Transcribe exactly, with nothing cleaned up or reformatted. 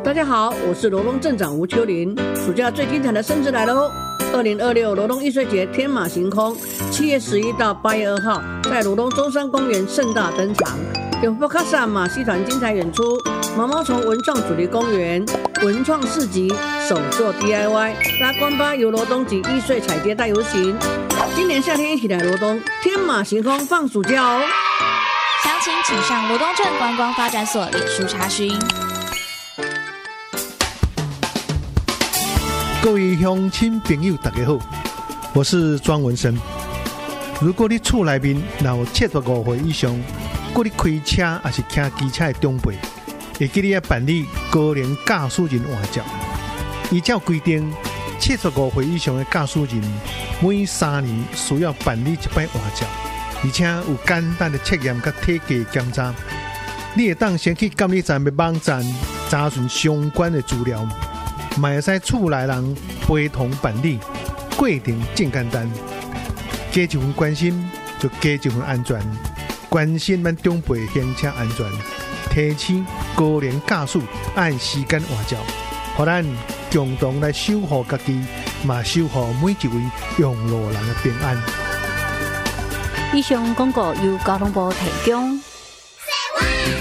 大家好，我是罗东镇长吴秋玲。暑假最精彩的生日来喽！二零二六罗东艺术节天马行空，七月十一到八月二号，在罗东中山公园盛大登场。有波卡萨马戏团精彩演出，毛毛虫文创主题公园、文创市集、手作 D I Y、拉关巴游罗东及易碎彩蝶大游行。今年夏天一起来罗东，天马行空放暑假哦！ 详情请上罗东镇观光发展所脸书查询。 各位乡亲朋友大家好，我是庄文生。如果你厝内面有七十五岁以上，或你开车还是骑机车的长辈，会记得要办理高龄驾驶人换照。依照规定，七十五岁以上的驾驶人每三年需要办理一摆换照，而且有简单的测验和体格检查。你会当先去监理站的网站查询相关的资料，嘛会使厝内人陪同办理，过程真简单。加一份关心，就加一份安全。关心咱长辈行车安全，提醒高龄驾驶按时间换照，互咱共同来守护家己，嘛守护每一位用路人的平安。 以上广告由交通部提供。